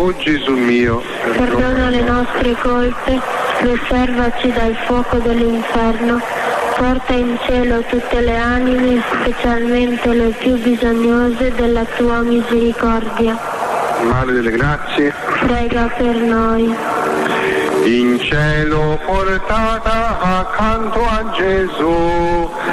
o Gesù mio, perdona le nostre colpe, preservaci dal fuoco dell'inferno, porta in cielo tutte le anime, specialmente le più bisognose della tua misericordia. Madre delle grazie, Prega per noi. in cielo portata accanto a Gesù,